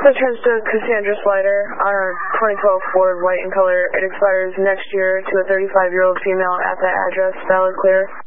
returns to Cassandra Slider on our 2012 Ford, white in color. It expires next year to a 35-year-old female at that address. Valid, clear.